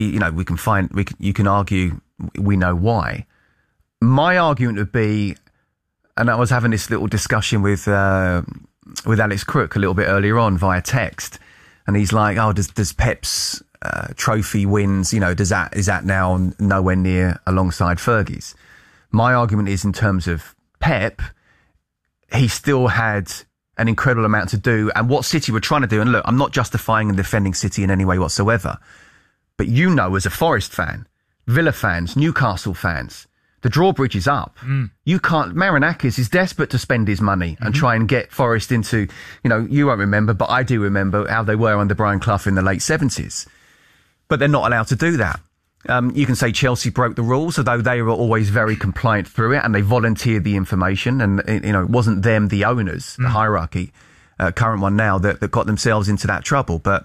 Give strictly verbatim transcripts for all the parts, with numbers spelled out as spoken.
you know, we can find, we can, you can argue we know why. My argument would be, and I was having this little discussion with uh, with Alex Crook a little bit earlier on via text, and he's like, "Oh, does does Pep's uh, trophy wins, you know, does that is that now nowhere near alongside Fergie's?" My argument is, in terms of Pep, he still had an incredible amount to do, and what City were trying to do. And look, I'm not justifying and defending City in any way whatsoever, but you know, as a Forest fan, Villa fans, Newcastle fans, the drawbridge is up. Mm. You can't. Marinakis is desperate to spend his money and mm-hmm. try and get Forest into, you know, you won't remember, but I do remember how they were under Brian Clough in the late seventies. But they're not allowed to do that. Um, you can say Chelsea broke the rules, although they were always very compliant through it, and they volunteered the information. And, you know, it wasn't them, the owners, mm. the hierarchy, uh, current one now, that, that got themselves into that trouble. But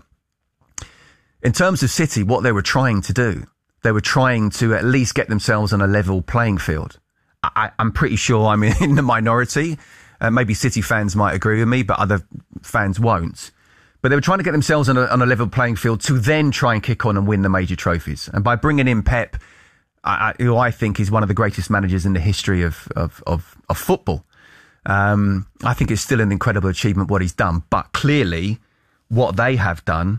in terms of City, what they were trying to do, they were trying to at least get themselves on a level playing field. I, I'm pretty sure I'm in the minority. Uh, maybe City fans might agree with me, but other fans won't. But they were trying to get themselves on a, on a level playing field to then try and kick on and win the major trophies. And by bringing in Pep, I, I, who I think is one of the greatest managers in the history of, of, of, of football, um, I think it's still an incredible achievement what he's done. But clearly, what they have done,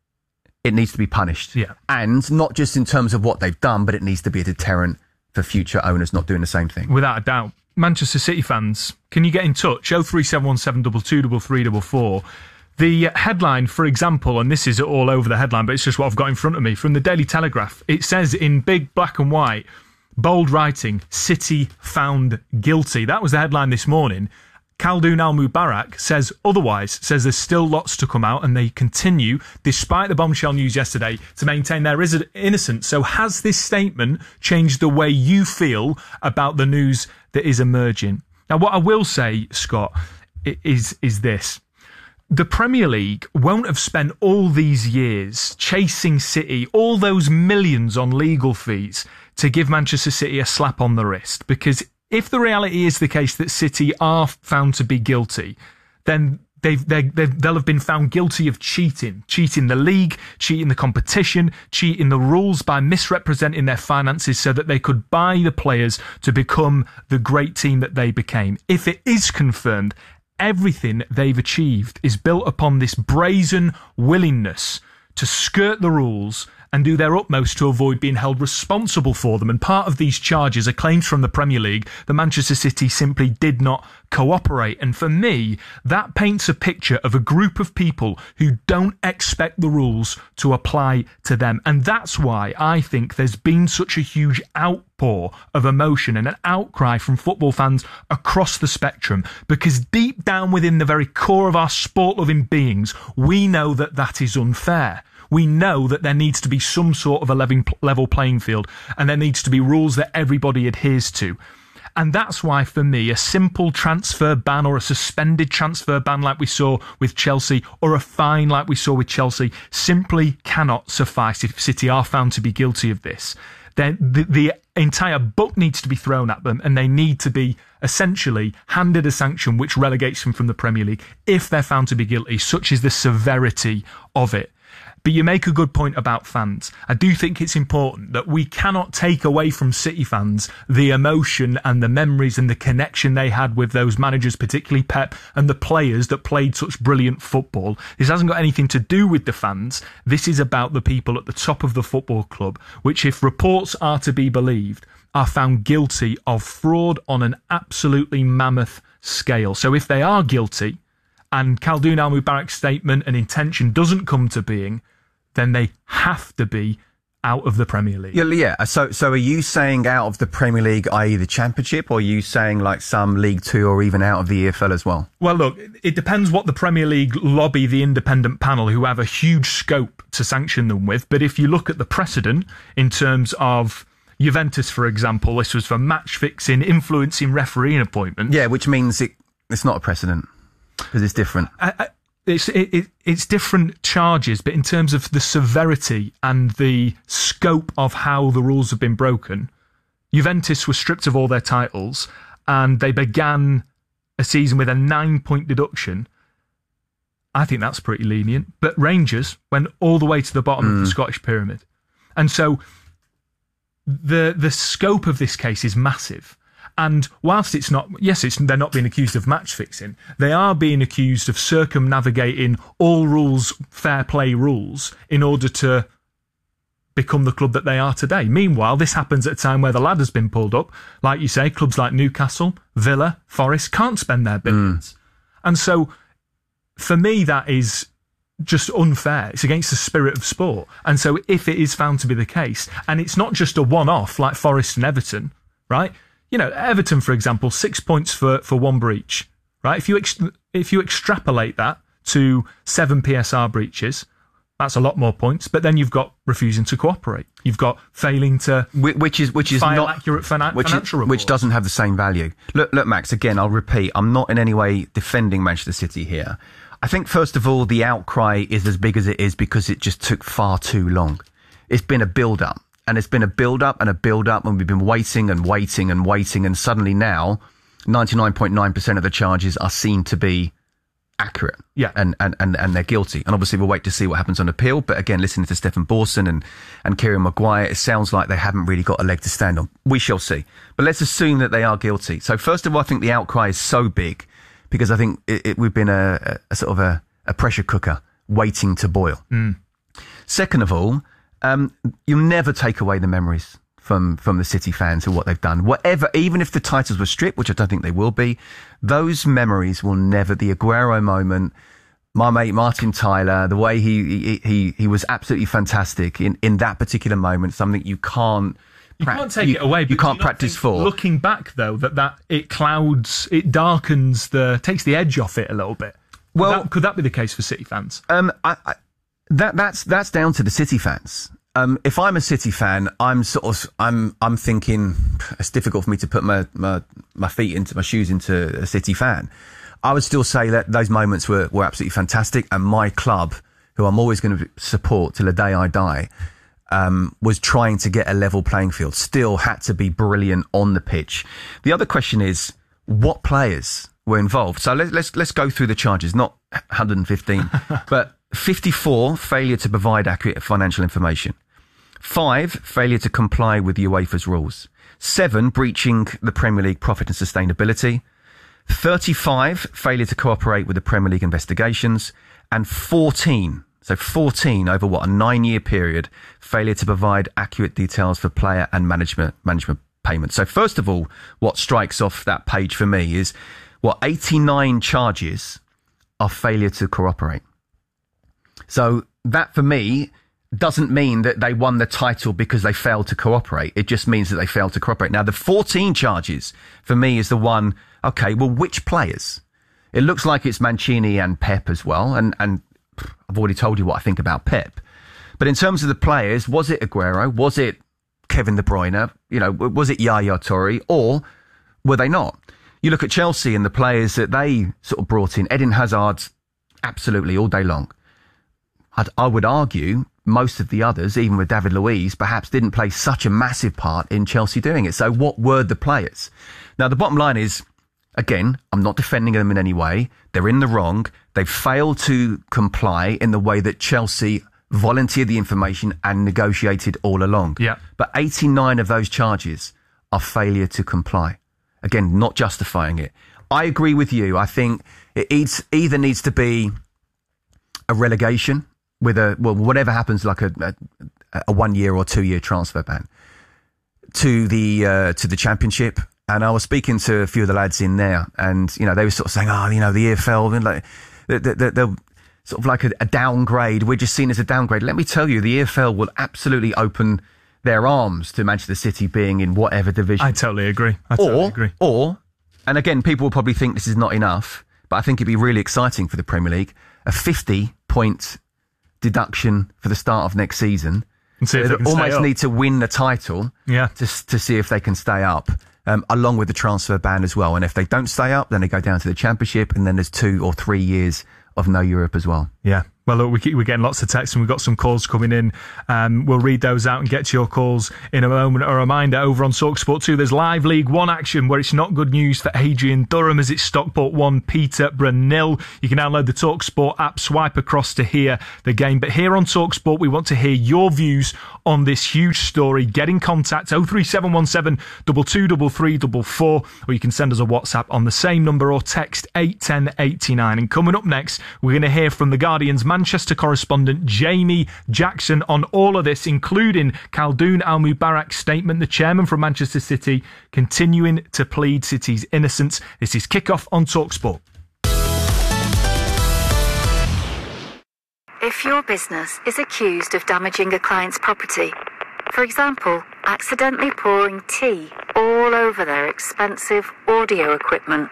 it needs to be punished. Yeah. And not just in terms of what they've done, but it needs to be a deterrent for future owners not doing the same thing. Without a doubt. Manchester City fans, can you get in touch? oh three seven one seven two two three three four four. The headline, for example, and this is all over the headline, but it's just what I've got in front of me, from the Daily Telegraph. It says in big black and white, bold writing, City found guilty. That was the headline this morning. Khaldoon Al-Mubarak says otherwise, says there's still lots to come out, and they continue, despite the bombshell news yesterday, to maintain their innocence. So has this statement changed the way you feel about the news that is emerging? Now, what I will say, Scott, is, is this. The Premier League won't have spent all these years chasing City, all those millions on legal fees, to give Manchester City a slap on the wrist, because if the reality is the case that City are found to be guilty, then they've, they've, they've, they'll have been found guilty of cheating. Cheating the league, cheating the competition, cheating the rules by misrepresenting their finances so that they could buy the players to become the great team that they became. If it is confirmed, everything they've achieved is built upon this brazen willingness to skirt the rules and do their utmost to avoid being held responsible for them. And part of these charges are claims from the Premier League that Manchester City simply did not cooperate. And for me, that paints a picture of a group of people who don't expect the rules to apply to them. And that's why I think there's been such a huge outpour of emotion and an outcry from football fans across the spectrum, because deep down within the very core of our sport-loving beings, we know that that is unfair. We know that there needs to be some sort of a level playing field, and there needs to be rules that everybody adheres to. And that's why, for me, a simple transfer ban or a suspended transfer ban like we saw with Chelsea, or a fine like we saw with Chelsea, simply cannot suffice if City are found to be guilty of this. Then the, the entire book needs to be thrown at them, and they need to be essentially handed a sanction which relegates them from the Premier League if they're found to be guilty. Such is the severity of it. But you make a good point about fans. I do think it's important that we cannot take away from City fans the emotion and the memories and the connection they had with those managers, particularly Pep, and the players that played such brilliant football. This hasn't got anything to do with the fans. This is about the people at the top of the football club, which, if reports are to be believed, are found guilty of fraud on an absolutely mammoth scale. So if they are guilty, and Khaldoon Al-Mubarak's statement and intention doesn't come to being, then they have to be out of the Premier League. Yeah, yeah. So, so are you saying out of the Premier League, that is the Championship, or are you saying like some League Two, or even out of the E F L as well? Well, look, it depends what the Premier League lobby the independent panel, who have a huge scope to sanction them with. But if you look at the precedent in terms of Juventus, for example, this was for match fixing, influencing refereeing appointments. Yeah, which means it, it's not a precedent because it's different. I, I, It's it, it, it's different charges, but in terms of the severity and the scope of how the rules have been broken, Juventus were stripped of all their titles, and they began a season with a nine-point deduction. I think that's pretty lenient. But Rangers went all the way to the bottom mm. of the Scottish pyramid. And so the the scope of this case is massive. And whilst it's not, yes, it's, they're not being accused of match fixing, they are being accused of circumnavigating all rules, fair play rules, in order to become the club that they are today. Meanwhile, this happens at a time where the ladder's been pulled up. Like you say, clubs like Newcastle, Villa, Forest can't spend their billions. Mm. And so, for me, that is just unfair. It's against the spirit of sport. And so, if it is found to be the case, and it's not just a one-off like Forest and Everton, right? You know, Everton, for example, six points for, for one breach, right? If you ex- if you extrapolate that to seven P S R breaches, that's a lot more points. But then you've got refusing to cooperate. You've got failing to which is which is file not accurate finan- which financial is, reports, which doesn't have the same value. Look, look, Max. Again, I'll repeat. I'm not in any way defending Manchester City here. I think first of all, the outcry is as big as it is because it just took far too long. It's been a build-up. And it's been a build-up and a build-up, and we've been waiting and waiting and waiting, and suddenly now, ninety-nine point nine percent of the charges are seen to be accurate. Yeah. And, and, and, and they're guilty. And obviously we'll wait to see what happens on appeal. But again, listening to Stephen Borson and, and Kieran Maguire, it sounds like they haven't really got a leg to stand on. We shall see. But let's assume that they are guilty. So first of all, I think the outcry is so big because I think it, it, we've been a, a, a sort of a, a pressure cooker waiting to boil. Mm. Second of all, Um, you'll never take away the memories from, from the City fans of what they've done. Whatever, even if the titles were stripped, which I don't think they will be, those memories will never, the Aguero moment, my mate Martin Tyler, the way he, he, he, he was absolutely fantastic in, in that particular moment, something you can't, you pra- can't take you, it away. You can't practice for. Looking back though, that, that it clouds, it darkens the, takes the edge off it a little bit. Well, could that, could that be the case for City fans? Um, I, I That that's that's down to the City fans. Um, if I'm a City fan, I'm sort of I'm I'm thinking it's difficult for me to put my, my my feet into my shoes into a City fan. I would still say that those moments were, were absolutely fantastic, and my club, who I'm always going to support till the day I die, um, was trying to get a level playing field. Still had to be brilliant on the pitch. The other question is what players were involved. So let's let's let's go through the charges, not one hundred fifteen, but fifty-four, failure to provide accurate financial information. Five, failure to comply with UEFA's rules. Seven, breaching the Premier League profit and sustainability. thirty-five, failure to cooperate with the Premier League investigations. And fourteen, so fourteen over what, a nine-year period, failure to provide accurate details for player and management management payments. So first of all, what strikes off that page for me is, what, eighty-nine charges are failure to cooperate. So that, for me, doesn't mean that they won the title because they failed to cooperate. It just means that they failed to cooperate. Now, the fourteen charges, for me, is the one, okay, well, which players? It looks like it's Mancini and Pep as well, and, and I've already told you what I think about Pep. But in terms of the players, was it Aguero? Was it Kevin De Bruyne? You know, was it Yaya Toure? Or were they not? You look at Chelsea and the players that they sort of brought in. Eden Hazard, absolutely, all day long. I'd, I would argue most of the others, even with David Luiz, perhaps didn't play such a massive part in Chelsea doing it. So what were the players? Now, the bottom line is, again, I'm not defending them in any way. They're in the wrong. They've failed to comply in the way that Chelsea volunteered the information and negotiated all along. Yeah. But eighty-nine of those charges are failure to comply. Again, not justifying it. I agree with you. I think it either needs to be a relegation with a, well, whatever happens, like a, a, a one year or two year transfer ban to the, uh, to the Championship. And I was speaking to a few of the lads in there, and, you know, they were sort of saying, oh, you know, the E F L, like, they're, they're, they're sort of like a, a downgrade. We're just seen as a downgrade. Let me tell you, the E F L will absolutely open their arms to Manchester City being in whatever division. I totally agree. I totally or, agree. Or, and again, people will probably think this is not enough, but I think it'd be really exciting for the Premier League, a fifty point deduction for the start of next season. And see if they can almost stay up. need to win the title Yeah. to, to see if they can stay up. Um, along with the transfer ban as well. And if they don't stay up, then they go down to the Championship, and then there's two or three years of no Europe as well. Yeah, Well, look, we keep, we're getting lots of texts and we've got some calls coming in. Um, we'll read those out and get to your calls in a moment. A reminder, over on TalkSport two, there's live League One action where it's not good news for Adrian Durham as it's Stockport one, Peterborough nil. You can download the TalkSport app, swipe across to hear the game. But here on TalkSport, we want to hear your views on this huge story. Get in contact, oh three seven one seven, two two three three four four, or you can send us a WhatsApp on the same number or text eight one oh eight nine. And coming up next, we're going to hear from the Guardian's Manchester correspondent Jamie Jackson on all of this, including Khaldoon Al-Mubarak's statement, the chairman from Manchester City, continuing to plead City's innocence. This is Kickoff on TalkSport. If your business is accused of damaging a client's property, for example, accidentally pouring tea all over their expensive audio equipment,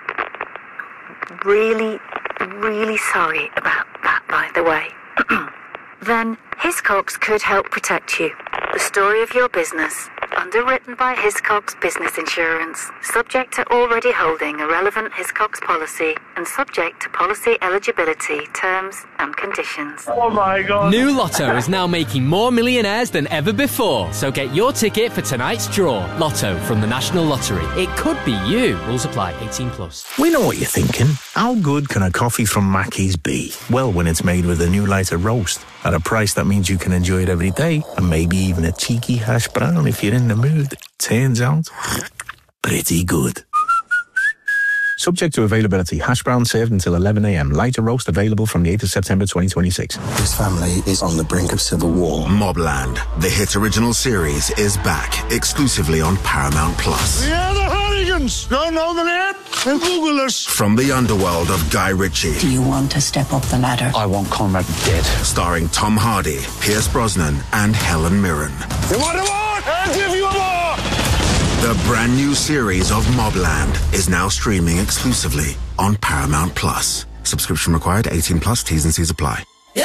really, really sorry about that, by the way, then Hiscox could help protect you. The story of your business, underwritten by Hiscox Business Insurance, subject to already holding a relevant Hiscox policy and subject to policy eligibility, terms and conditions. Oh my God. New Lotto is now making more millionaires than ever before. So get your ticket for tonight's draw. Lotto from the National Lottery. It could be you. Rules apply. eighteen plus. We know what you're thinking. How good can a coffee from Mackey's be? Well, when it's made with a new lighter roast at a price that means you can enjoy it every day, and maybe even a cheeky hash brown if you're in the mood. Turns out, pretty good. Subject to availability. Hash brown served until eleven a.m. Lighter roast available from the eighth of September twenty twenty-six. This family is on the brink of civil war. Mobland, the hit original series, is back exclusively on Paramount Plus. Yeah, the Hardigans. Don't know the name? Then Google us. From the underworld of Guy Ritchie. Do you want to step up the ladder? I want Conrad dead. Starring Tom Hardy, Pierce Brosnan, and Helen Mirren. You want a more? I'll give you a more. The brand new series of Mobland is now streaming exclusively on Paramount Plus. Subscription required, eighteen plus, T's and C's apply.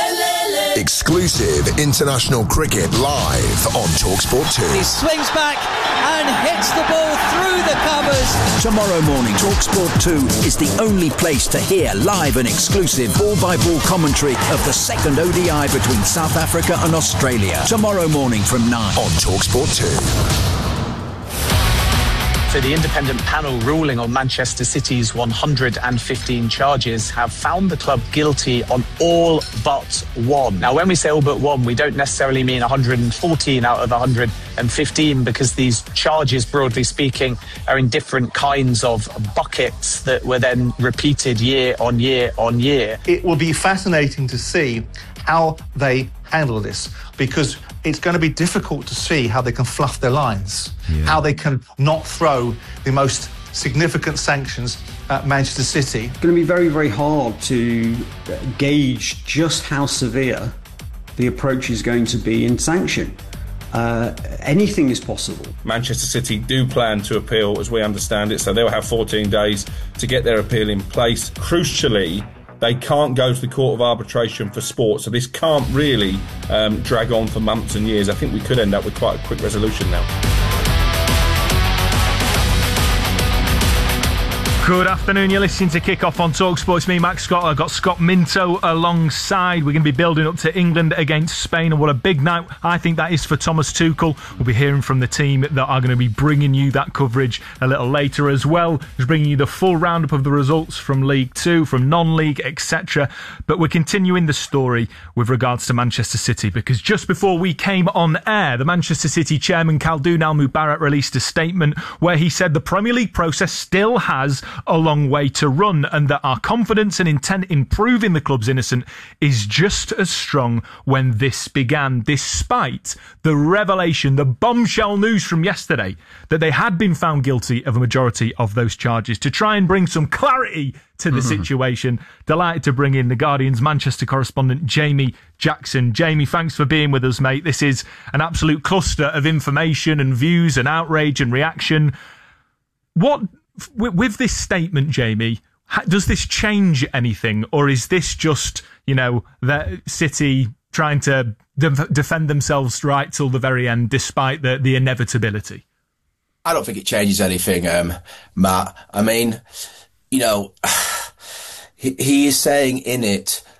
Exclusive international cricket live on TalkSport two. He swings back and hits the ball through the covers. Tomorrow morning, TalkSport two is the only place to hear live and exclusive ball-by-ball commentary of the second O D I between South Africa and Australia. Tomorrow morning from nine on TalkSport two. So the independent panel ruling on Manchester City's one hundred fifteen charges have found the club guilty on all but one. Now, when we say all but one, we don't necessarily mean one hundred fourteen out of one hundred fifteen, because these charges, broadly speaking, are in different kinds of buckets that were then repeated year on year on year. It will be fascinating to see how they handle this, because it's going to be difficult to see how they can fluff their lines, yeah. how they can not throw the most significant sanctions at Manchester City. It's going to be very, very hard to gauge just how severe the approach is going to be in sanction. Uh, anything is possible. Manchester City do plan to appeal, as we understand it, so they'll have fourteen days to get their appeal in place. Crucially, they can't go to the Court of Arbitration for Sport, so this can't really um, drag on for months and years. I think we could end up with quite a quick resolution now. Good afternoon, you're listening to Kickoff on TalkSport. It's me, Max Scott. I've got Scott Minto alongside. We're going to be building up to England against Spain, and what a big night I think that is for Thomas Tuchel. We'll be hearing from the team that are going to be bringing you that coverage a little later as well, just bringing you the full roundup of the results from League Two, from non-league, et cetera. But we're continuing the story with regards to Manchester City, because just before we came on air, the Manchester City chairman Khaldoon Al-Mubarak released a statement where he said the Premier League process still has a long way to run, and that our confidence and intent in proving the club's innocent is just as strong when this began, despite the revelation, the bombshell news from yesterday that they had been found guilty of a majority of those charges. To try and bring some clarity to the mm-hmm. situation, delighted to bring in the Guardian's Manchester correspondent Jamie Jackson. Jamie, thanks for being with us, mate. This is an absolute cluster of information and views and outrage and reaction. What With this statement, Jamie, does this change anything, or is this just, you know, the City trying to de- defend themselves right till the very end, despite the, the inevitability? I don't think it changes anything, um, Matt. I mean, you know, he, he is saying in it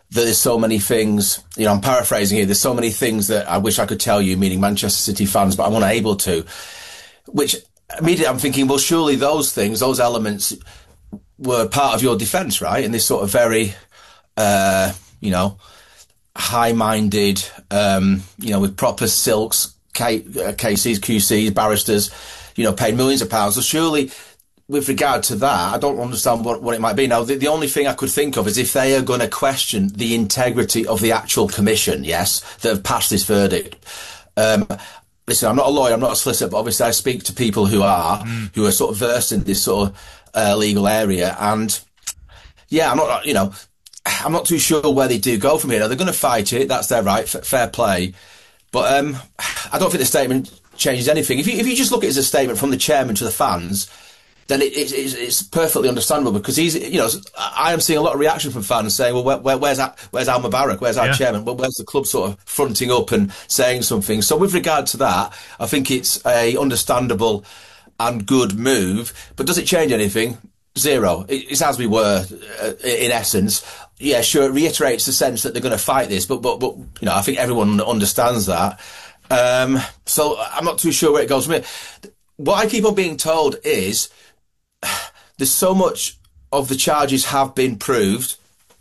that there's so many things, you know, I'm paraphrasing here, there's so many things that I wish I could tell you, meaning Manchester City fans, but I'm unable to, which immediately I'm thinking, well, surely those things, those elements were part of your defence, right? In this sort of very, uh, you know, high-minded, um, you know, with proper silks, K, uh, K Cs, Q Cs, barristers, you know, paid millions of pounds. So surely, with regard to that, I don't understand what, what it might be. Now, the, the only thing I could think of is if they are going to question the integrity of the actual commission, yes, that have passed this verdict. Um, listen, I'm not a lawyer, I'm not a solicitor, but obviously I speak to people who are, mm. who are sort of versed in this sort of uh, legal area. And, yeah, I'm not, you know, I'm not too sure where they do go from here. Now, they're going to fight it, that's their right, f- fair play. But um, I don't think the statement changes anything. If you, if you just look at it as a statement from the chairman to the fans, then it, it, it's, it's perfectly understandable, because he's, you know, I am seeing a lot of reaction from fans saying, well, where, where, where's that, where's Al Mubarak, where's our yeah. chairman, well, where's the club sort of fronting up and saying something? So with regard to that, I think it's a understandable and good move. But does it change anything? Zero. It, it's as we were, uh, in essence. Yeah, sure, it reiterates the sense that they're going to fight this, but, but, but, you know, I think everyone understands that. Um, so I'm not too sure where it goes from here. What I keep on being told is, there's so much of the charges have been proved.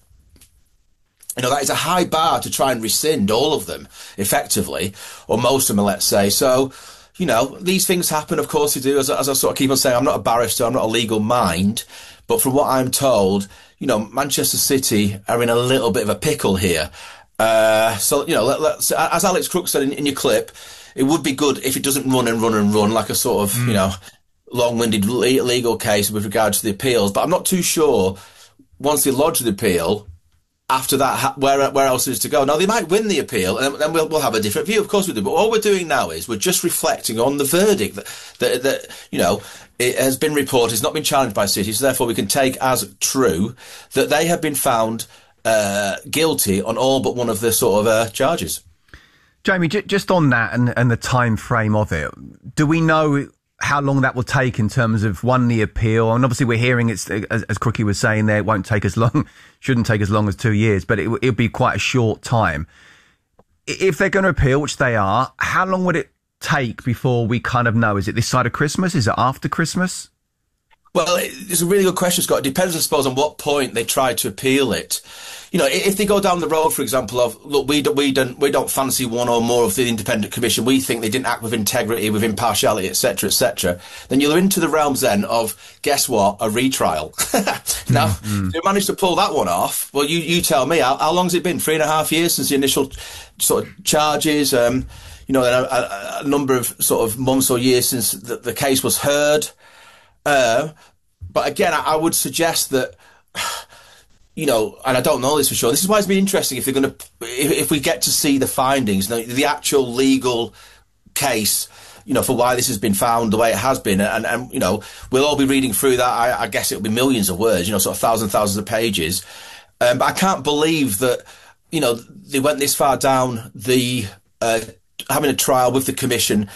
You know, that is a high bar to try and rescind all of them, effectively, or most of them, let's say. So, you know, these things happen, of course they do. As, as I sort of keep on saying, I'm not a barrister, I'm not a legal mind, but from what I'm told, you know, Manchester City are in a little bit of a pickle here. Uh, so, you know, let, let's, as Alex Crook said in, in your clip, it would be good if it doesn't run and run and run like a sort of, mm. you know, long-winded legal case with regard to the appeals, but I'm not too sure once they lodge the appeal, after that, where where else is to go. Now, they might win the appeal, and then we'll, we'll have a different view, of course we do, but all we're doing now is we're just reflecting on the verdict that, that, that you know, it has been reported, it's not been challenged by City, so therefore we can take as true that they have been found uh, guilty on all but one of the sort of uh, charges. Jamie, j- just on that and, and the time frame of it, do we know how long that will take in terms of, one, the appeal? And obviously we're hearing it's, as, as Crookie was saying there, it won't take as long, shouldn't take as long as two years, but it, it'll be quite a short time. If they're going to appeal, which they are, how long would it take before we kind of know? Is it this side of Christmas? Is it after Christmas? Well, it's a really good question, Scott. It depends, I suppose, on what point they try to appeal it. You know, if they go down the road, for example, of, look, we don't, we don't, we don't fancy one or more of the independent commission, we think they didn't act with integrity, with impartiality, et cetera, et cetera, then you're into the realms then of, guess what, a retrial. Now, mm-hmm. they managed to pull that one off. Well, you, you tell me, how, how long's it been? Three and a half years since the initial sort of charges, um, you know, a, a, a number of sort of months or years since the, the case was heard. Uh, but again, I, I would suggest that, you know, and I don't know this for sure, this is why it's been interesting if they're going to, if, if we get to see the findings, the, the actual legal case, you know, for why this has been found the way it has been. And, and you know, we'll all be reading through that. I, I guess it'll be millions of words, you know, sort of thousands, thousands of pages. Um, but I can't believe that, you know, they went this far down the, uh, having a trial with the commission,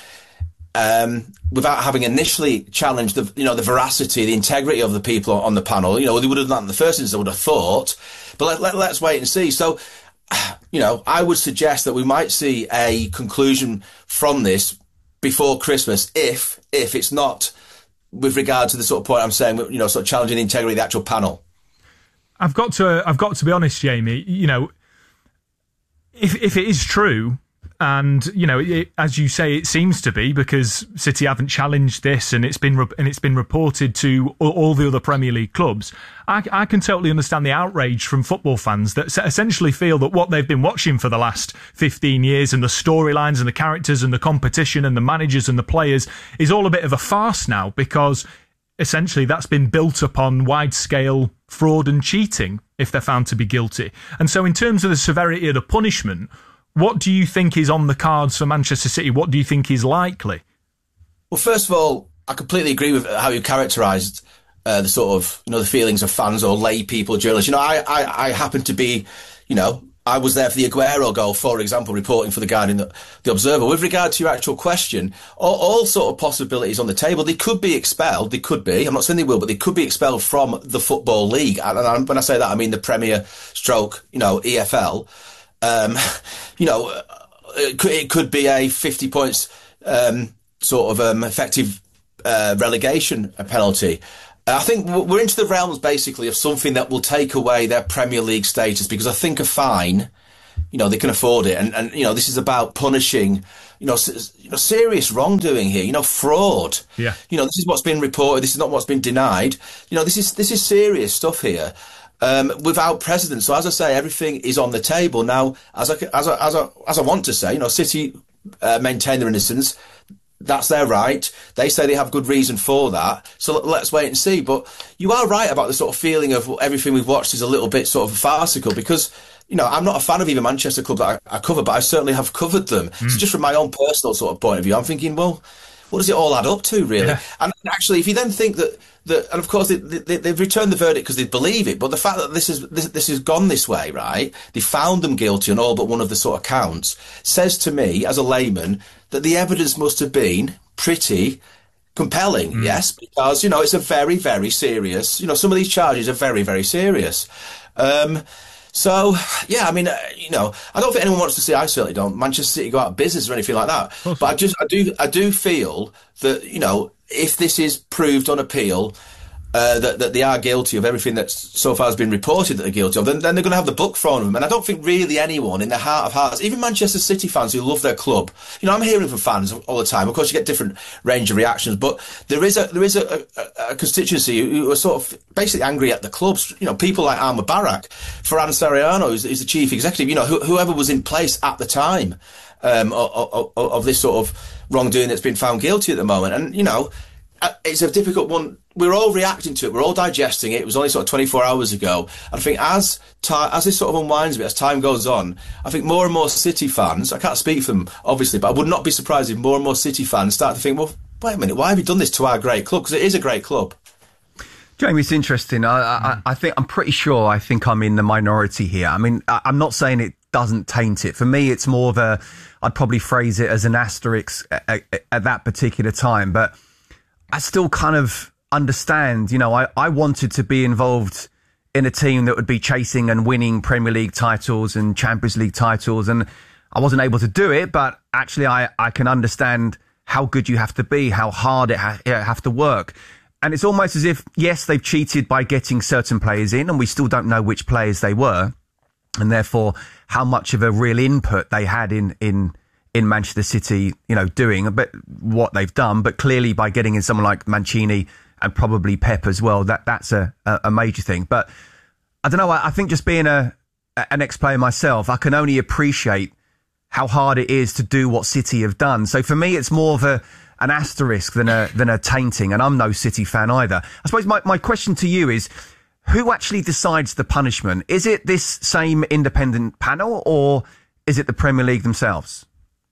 Um, without having initially challenged the, you know, the veracity, the integrity of the people on the panel. You know, they would have done that in the first instance, I would have thought. But let, let, let's wait and see. So, you know, I would suggest that we might see a conclusion from this before Christmas, if, if it's not with regard to the sort of point I'm saying, you know, sort of challenging the integrity of the actual panel. I've got to, I've got to be honest, Jamie, you know, if, if it is true, and, you know, it, as you say, it seems to be, because City haven't challenged this, and it's been re- and it's been reported to all, all the other Premier League clubs. I, I can totally understand the outrage from football fans that essentially feel that what they've been watching for the last fifteen years, and the storylines and the characters and the competition and the managers and the players, is all a bit of a farce now, because essentially that's been built upon wide-scale fraud and cheating if they're found to be guilty. And so in terms of the severity of the punishment, what do you think is on the cards for Manchester City? What do you think is likely? Well, first of all, I completely agree with how you characterised uh, the sort of, you know, the feelings of fans or lay people, journalists. You know, I, I, I happen to be, you know, I was there for the Aguero goal, for example, reporting for the Guardian, the, the Observer. With regard to your actual question, all, all sort of possibilities on the table. They could be expelled. They could be. I'm not saying they will, but they could be expelled from the Football League. And, and when I say that, I mean the Premier stroke, you know, E F L. Um, you know, it could, it could be a fifty points um, sort of um, effective uh, relegation penalty. I think we're into the realms, basically, of something that will take away their Premier League status, because I think a fine, you know, they can afford it. And, and you know, this is about punishing, you know, s- you know, serious wrongdoing here, you know, fraud. Yeah. You know, this is what's been reported. This is not what's been denied. You know, this is this is serious stuff here. Um, without precedent. So, as I say, everything is on the table. Now, as I, as I, as I, as I want to say, you know, City uh, maintain their innocence. That's their right. They say they have good reason for that. So let's wait and see. But you are right about the sort of feeling of everything we've watched is a little bit sort of farcical, because, you know, I'm not a fan of either Manchester club that I, I cover, but I certainly have covered them. Mm. So just from my own personal sort of point of view, I'm thinking, well, what does it all add up to, really? Yeah. And actually, if you then think that, that and of course, they, they, they've returned the verdict because they believe it, but the fact that this is this, this has gone this way, right? They found them guilty on all but one of the sort of counts, says to me, as a layman, that the evidence must have been pretty compelling, mm. yes, because, you know, it's a very, very serious, you know, some of these charges are very, very serious. Um, so, yeah, I mean, uh, you know, I don't think anyone wants to see, I certainly don't, Manchester City go out of business or anything like that. But I just, I do, I do feel that, you know, if this is proved on appeal, Uh, that, that they are guilty of everything that so far has been reported that they're guilty of, then, then they're going to have the book thrown at them. And I don't think really anyone in their heart of hearts, even Manchester City fans who love their club, you know, I'm hearing from fans all the time. Of course, you get different range of reactions, but there is a there is a, a, a constituency who are sort of basically angry at the clubs. You know, people like Al Mubarak, Ferran Soriano, who's, who's the chief executive, you know, who, whoever was in place at the time um, of, of, of this sort of wrongdoing that's been found guilty at the moment. And, you know, it's a difficult one. We're all reacting to it. We're all digesting it. It was only sort of twenty-four hours ago. And I think as ti- as this sort of unwinds a bit, as time goes on, I think more and more City fans, I can't speak for them, obviously, but I would not be surprised if more and more City fans start to think, well, wait a minute, why have you done this to our great club? Because it is a great club. Jamie, it's interesting. I, I, I think I'm pretty sure I think I'm in the minority here. I mean, I, I'm not saying it doesn't taint it. For me, it's more of a, I'd probably phrase it as an asterisk at, at, at that particular time. But I still kind of understand, you know, I, I wanted to be involved in a team that would be chasing and winning Premier League titles and Champions League titles. And I wasn't able to do it, but actually I, I can understand how good you have to be, how hard it, ha- it have to work. And it's almost as if, yes, they've cheated by getting certain players in, and we still don't know which players they were, and therefore how much of a real input they had in, in, in Manchester City, you know, doing a bit what they've done. But clearly by getting in someone like Mancini and probably Pep as well, that that's a, a major thing. But I don't know, I, I think just being a an ex-player myself, I can only appreciate how hard it is to do what City have done. So for me, it's more of a an asterisk than a than a tainting, and I'm no City fan either. I suppose my, my question to you is, who actually decides the punishment? Is it this same independent panel, or is it the Premier League themselves?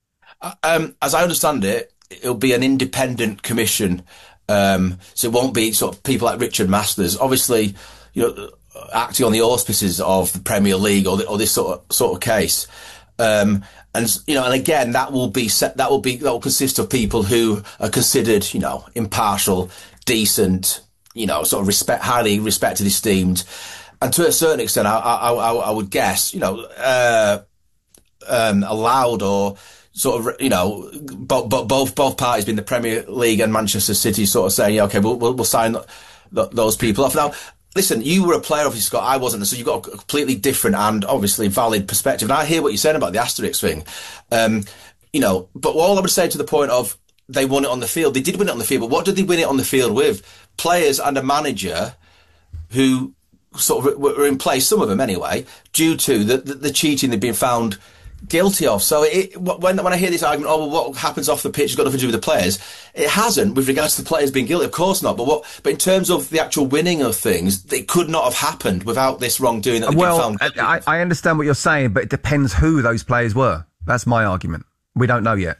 Um, as I understand it, it'll be an independent commission. Um, so it won't be sort of people like Richard Masters, obviously, you know, acting on the auspices of the Premier League or, the, or this sort of sort of case. Um, and you know, and again, that will be set, that will be that will consist of people who are considered, you know, impartial, decent, you know, sort of respect, highly respected, esteemed, and to a certain extent, I, I, I, I would guess, you know, uh, um, allowed or sort of, you know, bo- bo- both both parties, being the Premier League and Manchester City, sort of saying, yeah, okay, we'll we'll, we'll sign th- th- those people off. Now, listen, you were a player, obviously, Scott. I wasn't, so you've got a completely different and obviously valid perspective. And I hear what you're saying about the asterisk thing, um, you know. But all I would say to the point of they won it on the field, they did win it on the field. But what did they win it on the field with? Players and a manager who sort of were in place, some of them anyway, due to the the, the cheating they've been found guilty of. So it, when when I hear this argument, oh, well, what happens off the pitch has got nothing to do with the players, it hasn't with regards to the players being guilty, of course not. But what? But in terms of the actual winning of things, it could not have happened without this wrongdoing that they've well, been found guilty. I, I understand what you're saying, but it depends who those players were. That's my argument. We don't know yet.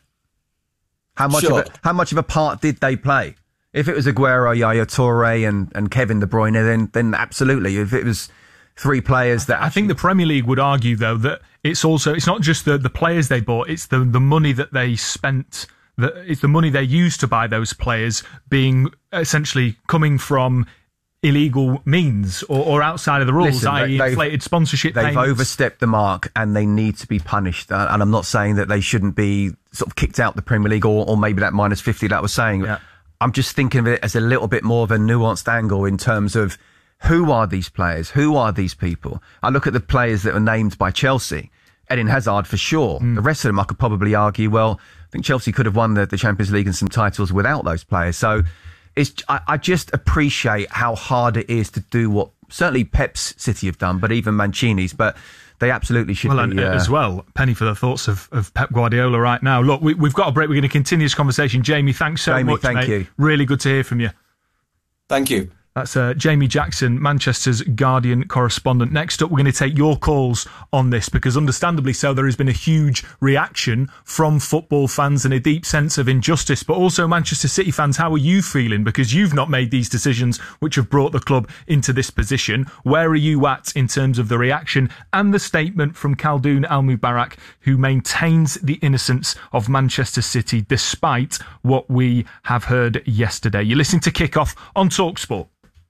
How much Sure. of a, how much of a part did they play? If it was Aguero, Yaya Toure, and, and Kevin De Bruyne, then then absolutely. If it was three players that I think the Premier League would argue though that it's also it's not just the, the players they bought, it's the the money that they spent, that it's the money they used to buy those players being essentially coming from illegal means or, or outside of the rules, Listen, that is inflated sponsorship They've payments. overstepped the mark and they need to be punished. Uh, and I'm not saying that they shouldn't be sort of kicked out the Premier League or, or maybe that minus fifty that I was saying. Yeah. I'm just thinking of it as a little bit more of a nuanced angle in terms of who are these players? Who are these people? I look at the players that are named by Chelsea. Eden Hazard for sure. Mm. The rest of them I could probably argue, well, I think Chelsea could have won the, the Champions League and some titles without those players. So it's, I, I just appreciate how hard it is to do what certainly Pep's City have done, but even Mancini's. But they absolutely should well, be. And, uh, as well, penny for the thoughts of, of Pep Guardiola right now. Look, we, we've got a break. We're going to continue this conversation. Jamie, thanks so Jamie, much, thank mate. you. Really good to hear from you. Thank you. That's uh, Jamie Jackson, Manchester's Guardian correspondent. Next up, we're going to take your calls on this because understandably so, there has been a huge reaction from football fans and a deep sense of injustice, but also Manchester City fans. How are you feeling? Because you've not made these decisions which have brought the club into this position. Where are you at in terms of the reaction and the statement from Khaldoon Al-Mubarak, who maintains the innocence of Manchester City despite what we have heard yesterday? You're listening to Kickoff on TalkSport.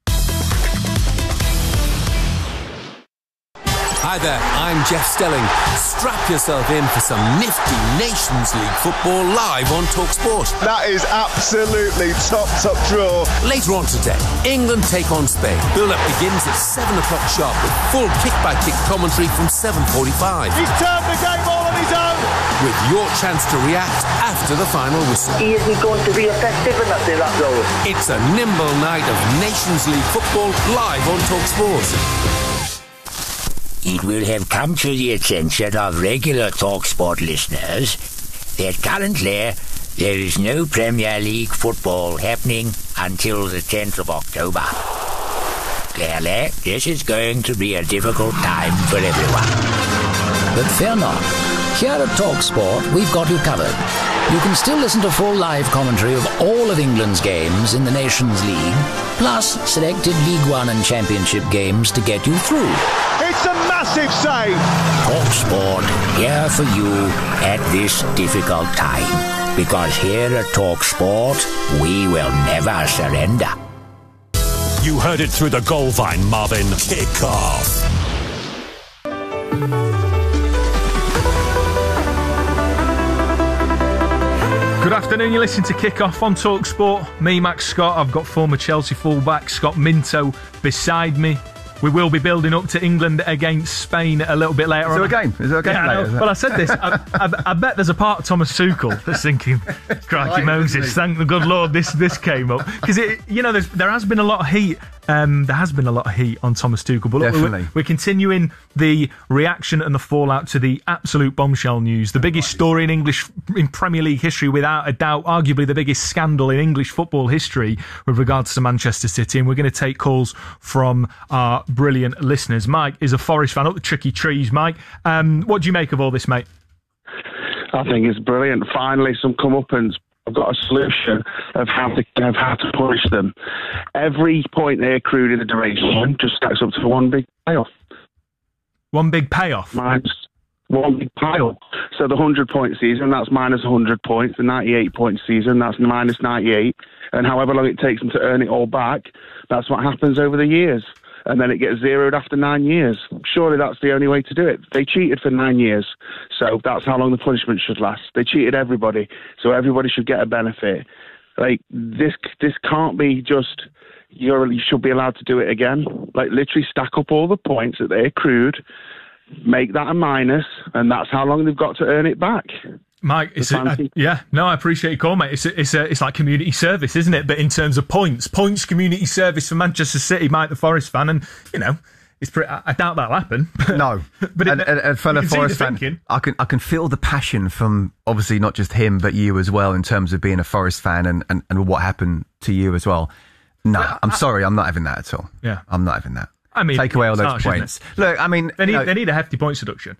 Hi there, I'm Jeff Stelling. Strap yourself in for some nifty Nations League football live on TalkSport. That is absolutely top, top draw. Later on today, England take on Spain. Build-up begins at seven o'clock sharp with full kick-by-kick commentary from seven forty-five. He's turned the game all on his own. With your chance to react after the final whistle. He isn't going to be effective enough to that goal. It's a nimble night of Nations League football live on TalkSport. It will have come to the attention of regular TalkSport listeners that currently there is no Premier League football happening until the tenth of October. Clearly, this is going to be a difficult time for everyone. But fear not. Here at TalkSport, we've got you covered. You can still listen to full live commentary of all of England's games in the Nations League, plus selected League One and Championship games to get you through. It's a massive save! TalkSport, here for you at this difficult time. Because here at TalkSport, we will never surrender. You heard it through the goal vine, Marvin. Kick off. Good afternoon, you're listening to Kickoff on TalkSport. Me, Max Scott. I've got former Chelsea fullback Scott Minto beside me. We will be building up to England against Spain a little bit later Is on. there a game? Is there a game yeah, later? I well, I said this. I, I, I bet there's a part of Thomas Tuchel that's thinking, crikey Right, Moses, thank the good Lord this this came up. Because, you know, there's, there has been a lot of heat. Um, there has been a lot of heat on Thomas Tuchel. But look, Definitely. we're, we're continuing the reaction and the fallout to the absolute bombshell news. The biggest story in English, in Premier League history, without a doubt, arguably the biggest scandal in English football history with regards to Manchester City. And we're going to take calls from our brilliant listeners. Mike is a Forest fan, up the tricky trees, Mike. Um, what do you make of all this, mate? I think it's brilliant. Finally, some comeuppance. I've got a solution of how to of how to punish them. Every point they accrued in the duration just stacks up to one big payoff. One big payoff? Minus one big pile. So the hundred-point season, that's minus one hundred points. The ninety-eight-point season, that's minus ninety-eight. And however long it takes them to earn it all back, that's what happens over the years. And then it gets zeroed after nine years. Surely that's the only way to do it. They cheated for nine years, so that's how long the punishment should last. They cheated everybody, so everybody should get a benefit. Like, this this can't be just, you're, you should be allowed to do it again. Like, literally stack up all the points that they accrued, make that a minus, and that's how long they've got to earn it back. Mike, it's a, I, yeah, no, I appreciate your call, mate. It's a, it's a, it's like community service, isn't it? But in terms of points, points community service for Manchester City, Mike, the Forest fan, and you know, it's pretty. I, I doubt that'll happen. No, but and, it, and, and fellow Forest fan, thinking. I can I can feel the passion from obviously not just him but you as well in terms of being a Forest fan and, and, and what happened to you as well. No, yeah, I'm I, sorry, I'm not having that at all. Yeah, I'm not having that. I mean, take away all those harsh, points. Look, I mean, they need you know, they need a hefty point deduction.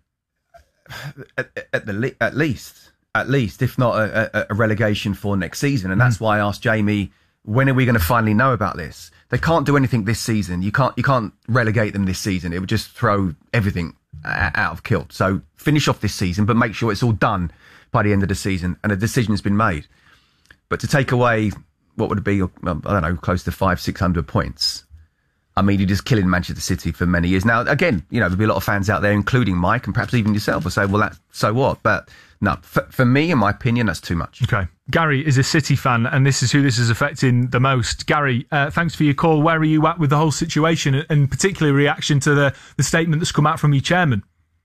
At, at the at least. At least, if not a, a, a relegation for next season. And that's mm. why I asked Jamie when are we going to finally know about this? They can't do anything this season. You can't you can't relegate them this season. It would just throw everything uh, out of kilt. So finish off this season, but make sure it's all done by the end of the season and a decision has been made. But to take away what would it be, I don't know, close to five, six hundred points. I mean, you're just killing Manchester City for many years. Now, again, you know, there'll be a lot of fans out there, including Mike and perhaps even yourself, will say, well, that's so what? But no, for, for me, in my opinion, that's too much. Okay. Gary is a City fan, and this is who this is affecting the most. Gary, uh, thanks for your call. Where are you at with the whole situation, and particularly reaction to the, the statement that's come out from your chairman?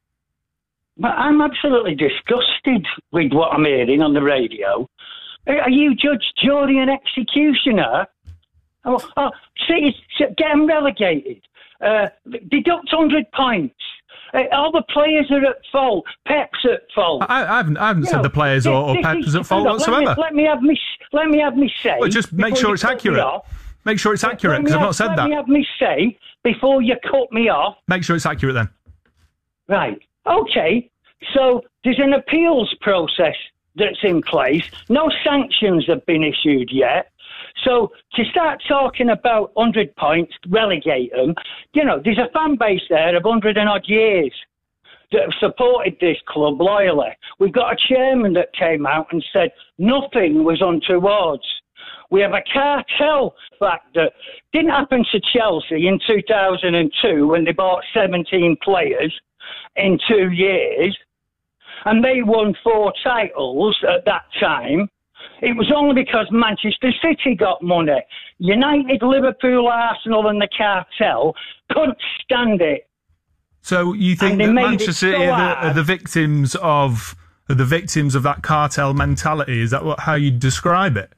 But I'm absolutely disgusted with what I'm hearing on the radio. Are you judge, jury and executioner? Oh, oh see, get them relegated. Uh, deduct one hundred points. Uh, all the players are at fault. Pep's at fault. I, I haven't, I haven't said know, the players or, or Pep's is, at fault on, whatsoever. Let me, let me have me, let me have me say. Well, just make sure it's accurate. Make sure it's accurate, because I've not said let that. Let me have me say before you cut me off. Make sure it's accurate then. Right. Okay. So there's an appeals process that's in place. No sanctions have been issued yet. So to start talking about one hundred points, relegate them, you know, there's a fan base there of one hundred and odd years that have supported this club loyally. We've got a chairman that came out and said nothing was untowards. We have a cartel fact that didn't happen to Chelsea in two thousand two when they bought seventeen players in two years. And they won four titles at that time. It was only because Manchester City got money. United, Liverpool, Arsenal and the cartel couldn't stand it. So you think that Manchester City so are, the, are the victims of are the victims of that cartel mentality? Is that what, how you describe it?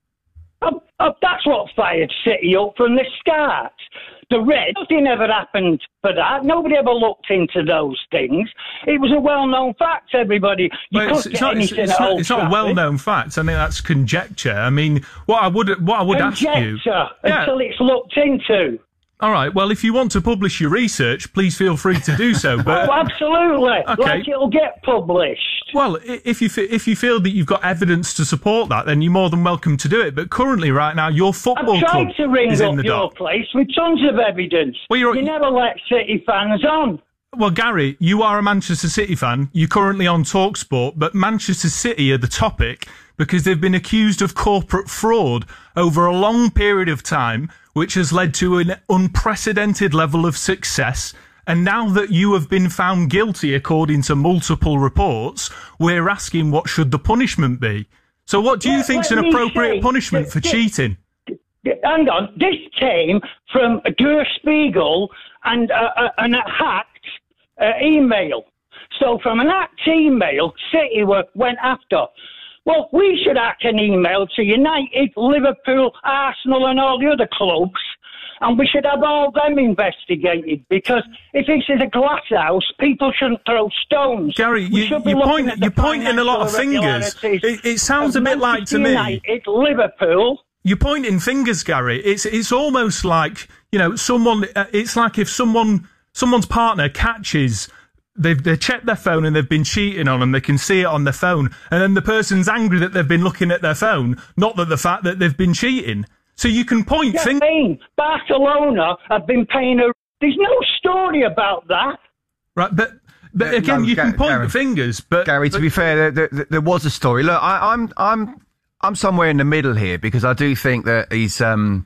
Oh, oh, that's what fired City up from the start. The Reds, nothing ever happened for that. Nobody ever looked into those things. It was a well-known fact, everybody. You well, couldn't it's, get it's not, anything it's, at not, Old it's not a well-known fact. I think that's conjecture. I mean, what I would what I would conjecture ask you... until yeah. it's looked into. All right, well, if you want to publish your research, please feel free to do so. But, oh, absolutely. Okay. Like it'll get published. Well, if you if you feel that you've got evidence to support that, then you're more than welcome to do it. But currently, right now, your football club I've tried to ring is up in the your dark. place with tons of evidence. Well, you're, you never let City fans on. Well, Gary, you are a Manchester City fan. You're currently on TalkSport, but Manchester City are the topic because they've been accused of corporate fraud over a long period of time, which has led to an unprecedented level of success. And now that you have been found guilty, according to multiple reports, we're asking what should the punishment be? So what do you yeah, think is an appropriate say, punishment th- for th- cheating? Th- hang on. This came from Der Spiegel and, uh, uh, and a hacked uh, email. So from an hacked email, City were, went after. Well, we should hack an email to United, Liverpool, Arsenal and all the other clubs, and we should have all them investigated, because if this is a glass house, people shouldn't throw stones. Gary, you, you point, you're pointing a lot of fingers. It, it sounds a bit like to me... United, Liverpool... You're pointing fingers, Gary. It's it's almost like, you know, someone... Uh, it's like if someone someone's partner catches... They've they checked their phone and they've been cheating on them. They can see it on their phone. And then the person's angry that they've been looking at their phone, not that the fact that they've been cheating. So you can point yeah, fingers. I mean, Barcelona have been paying a... There's no story about that. Right, but, but again, no, you can point Gary, fingers. But Gary, but, to be fair, there, there, there was a story. Look, I, I'm I'm I'm somewhere in the middle here, because I do think that he's... Um,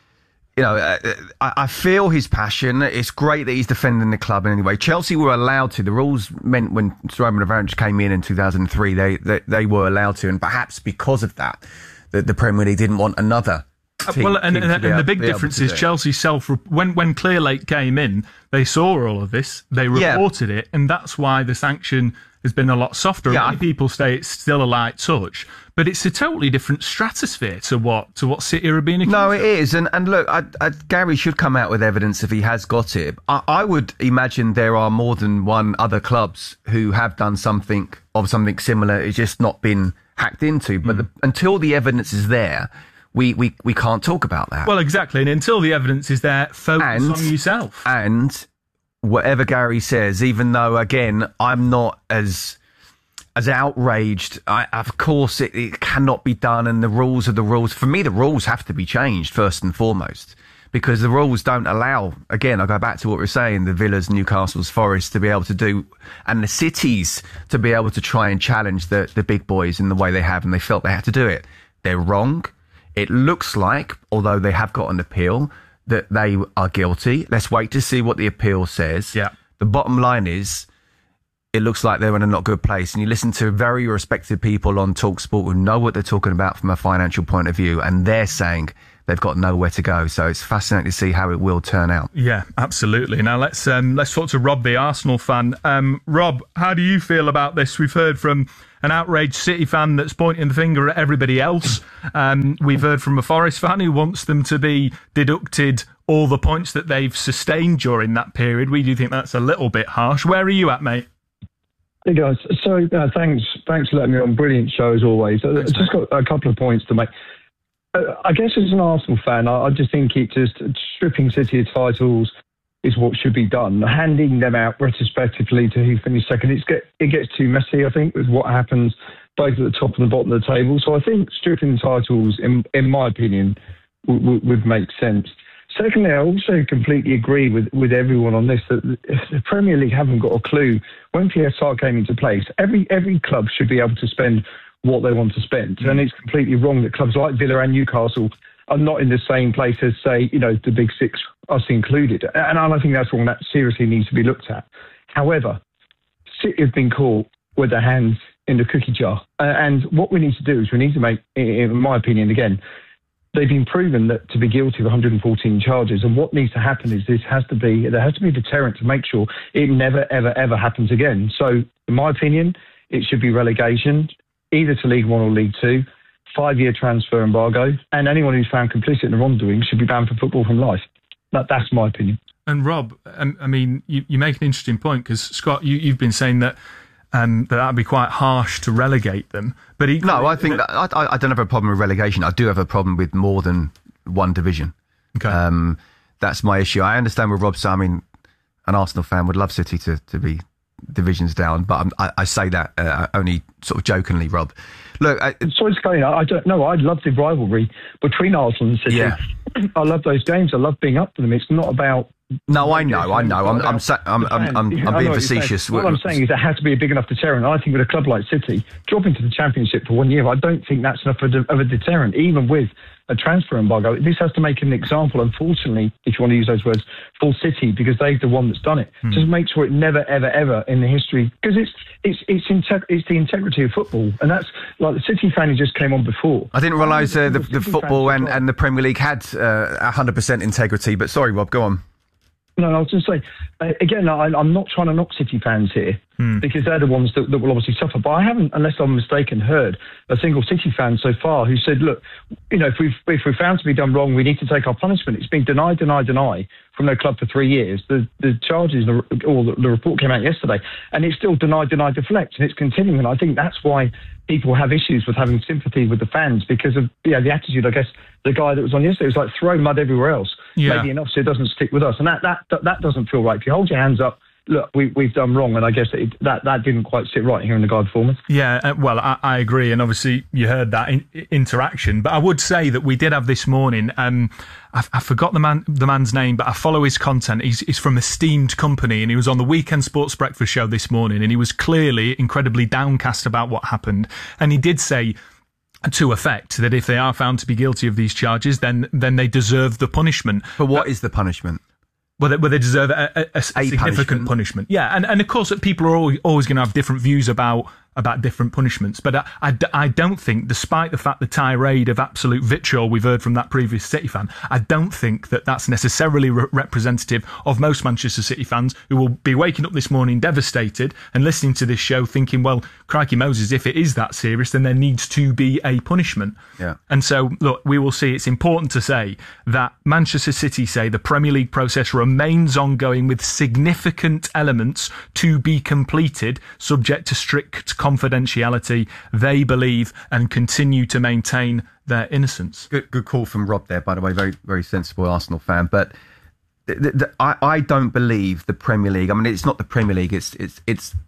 You know, uh, I, I feel his passion. It's great that he's defending the club in any way. Chelsea were allowed to. The rules meant when Sir Roman Abramovich came in in two thousand three, they, they they were allowed to, and perhaps because of that, the, the Premier League didn't want another team. Well, and, team and, and able, the big difference is Chelsea self. When when Clearlake came in, they saw all of this, they reported yeah. it, and that's why the sanction has been a lot softer. Yeah. Many people say it's still a light touch, but it's a totally different stratosphere to what to what City are being accused No, it of. is. And, and look, I, I, Gary should come out with evidence if he has got it. I, I would imagine there are more than one other clubs who have done something of something similar. It's just not been hacked into. But mm. the, until the evidence is there, we, we, we can't talk about that. Well, exactly. And until the evidence is there, focus and, on yourself. And whatever Gary says, even though, again, I'm not as... as outraged. I, of course, it, it cannot be done, and the rules are the rules. For me, the rules have to be changed first and foremost, because the rules don't allow, again, I go back to what we were saying, the Villas, Newcastles, Forest to be able to do, and the cities to be able to try and challenge the, the big boys in the way they have, and they felt they had to do it. They're wrong. It looks like, although they have got an appeal, that they are guilty. Let's wait to see what the appeal says. Yeah. The bottom line is, it looks like they're in a not good place. And you listen to very respected people on TalkSport who know what they're talking about from a financial point of view, and they're saying they've got nowhere to go. So it's fascinating to see how it will turn out. Yeah, absolutely. Now let's um, let's talk to Rob, the Arsenal fan. Um, Rob, how do you feel about this? We've heard from an outraged City fan that's pointing the finger at everybody else. Um, we've heard from a Forest fan who wants them to be deducted all the points that they've sustained during that period. We do think that's a little bit harsh. Where are you at, mate? Hey guys, so uh, thanks, thanks for letting me on. Brilliant show as always. I've just got a couple of points to make. Uh, I guess as an Arsenal fan, I, I just think it just stripping City of titles is what should be done. Handing them out retrospectively to who finished second, it's get, it gets too messy, I think, with what happens both at the top and the bottom of the table. So I think stripping titles, in, in my opinion, w- w- would make sense. Secondly, I also completely agree with, with everyone on this that the Premier League haven't got a clue. When P S R came into place, every every club should be able to spend what they want to spend. Mm. And it's completely wrong that clubs like Villa and Newcastle are not in the same place as, say, you know, the big six, us included. And I think that's wrong. That seriously needs to be looked at. However, City have been caught with their hands in the cookie jar. Uh, and what we need to do is we need to make, in my opinion, again, they've been proven that to be guilty of one hundred fourteen charges, and what needs to happen is this has to be there has to be a deterrent to make sure it never, ever, ever happens again. So, in my opinion, it should be relegation, either to League One or League Two, five-year transfer embargo, and anyone who's found complicit in the wrongdoing should be banned from football from life. That, that's my opinion. And Rob, I mean, you, you make an interesting point because Scott, you, you've been saying that. Um, that would be quite harsh to relegate them. But equally, no, I think that I, I don't have a problem with relegation. I do have a problem with more than one division. Okay, um, that's my issue. I understand with Rob. I mean, an Arsenal fan would love City to, to be divisions down, but I'm, I, I say that uh, only sort of jokingly, Rob. Look, I, sorry to go in. I don't know. I love the rivalry between Arsenal and City. Yeah. I love those games. I love being up for them. It's not about. No, I know, I know. I'm, I'm, I'm, I'm, I'm, I'm being facetious. What I'm saying is there has to be a big enough deterrent. I think with a club like City, dropping to the Championship for one year, I don't think that's enough of a deterrent, even with a transfer embargo. This has to make an example, unfortunately, if you want to use those words, for City, because they're the one that's done it. Hmm. Just make sure it never, ever, ever in the history, because it's it's it's, integ- it's the integrity of football, and that's like the City fan who just came on before. I didn't realise uh, the, the football and, and the Premier League had uh, one hundred percent integrity, but sorry, Rob, go on. No, I was just saying, uh, again, I, I'm not trying to knock City fans here, hmm. because they're the ones that, that will obviously suffer. But I haven't, unless I'm mistaken, heard a single City fan so far who said, look, you know, if we've, if we're found to be done wrong, we need to take our punishment. It's been deny, deny, deny from their club for three years. The the charges, or the, the report came out yesterday, and it's still deny, deny, deflect, and it's continuing. And I think that's why people have issues with having sympathy with the fans, because of yeah, the attitude, I guess, the guy that was on yesterday was like throw mud everywhere else. Yeah. Maybe enough so it doesn't stick with us. And that, that, that, that doesn't feel right. If you hold your hands up, look, we, we've done wrong, and I guess it, that, that didn't quite sit right here in the guy before me. Yeah, uh, well, I, I agree, and obviously you heard that in, interaction. But I would say that we did have this morning, um, I, I forgot the man, the man's name, but I follow his content. He's, he's from Esteemed Company, and he was on the Weekend Sports Breakfast show this morning, and he was clearly incredibly downcast about what happened. And he did say, to effect, that if they are found to be guilty of these charges, then then they deserve the punishment. But what but, is the punishment? Well, they, well, they deserve a, a, a, a significant punishment. punishment. Yeah, and, and of course, people are always, always going to have different views about about different punishments. But I, I, I don't think, despite the fact the tirade of absolute vitriol we've heard from that previous City fan, I don't think that that's necessarily re- representative of most Manchester City fans who will be waking up this morning devastated and listening to this show thinking, well, crikey Moses, if it is that serious, then there needs to be a punishment. Yeah. And so, look, we will see. It's important to say that Manchester City say the Premier League process remains ongoing with significant elements to be completed, subject to strict confidentiality. They believe and continue to maintain their innocence. Good, good call from Rob there, by the way. Very, very sensible Arsenal fan. But the, the, I, I don't believe the Premier League. I mean, it's not the Premier League. It's it's it's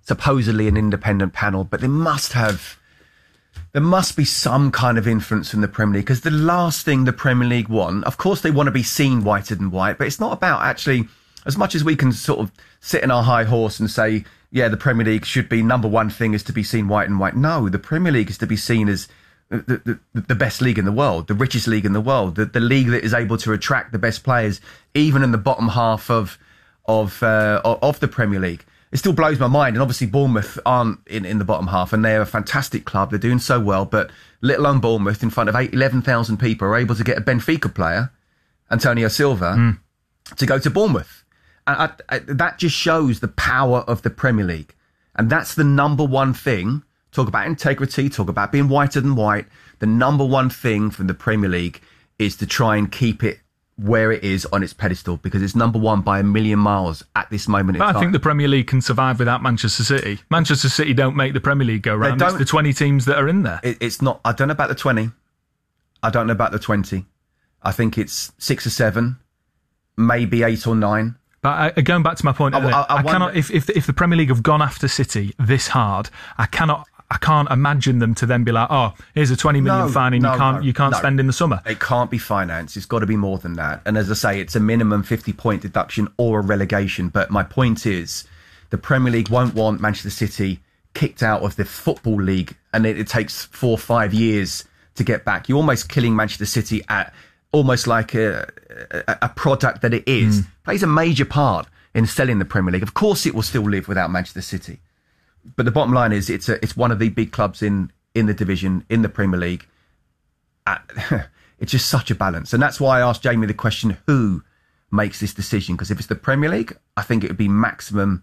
supposedly an independent panel, but they must have, there must be some kind of influence from the Premier League, because the last thing the Premier League want, of course they want to be seen whiter than white, but it's not about actually, as much as we can sort of sit in our high horse and say, yeah, the Premier League should be, number one thing is to be seen white and white. No, the Premier League is to be seen as the, the, the best league in the world, the richest league in the world, the, the league that is able to attract the best players, even in the bottom half of of uh, of the Premier League. It still blows my mind. And obviously Bournemouth aren't in, in the bottom half, and they're a fantastic club. They're doing so well, but let alone Bournemouth, in front of eight, eleven thousand people, are able to get a Benfica player, Antonio Silva, mm. to go to Bournemouth. And I, I, that just shows the power of the Premier League. And that's the number one thing. Talk about integrity, talk about being whiter than white. The number one thing from the Premier League is to try and keep it where it is on its pedestal, because it's number one by a million miles at this moment in but time. I think the Premier League can survive without Manchester City. Manchester City don't make the Premier League go round. It's the twenty teams that are in there. It, it's not. I don't know about the twenty. I don't know about the twenty. I think it's six or seven, maybe eight or nine. But uh, going back to my point, I, I, I, I cannot. If, if if the Premier League have gone after City this hard, I cannot. I can't imagine them to then be like, oh, here's a twenty million no, fine and no, you can't no, you can't no. spend in the summer. It can't be financed. It's got to be more than that. And as I say, it's a minimum fifty point deduction or a relegation. But my point is, the Premier League won't want Manchester City kicked out of the Football League, and it, it takes four or five years to get back. You're almost killing Manchester City at almost like a, a, a product that it is. Mm. Plays a major part in selling the Premier League. Of course, it will still live without Manchester City. But the bottom line is, it's a, it's one of the big clubs in, in the division, in the Premier League. Uh, it's just such a balance. And that's why I asked Jamie the question, who makes this decision? Because if it's the Premier League, I think it would be maximum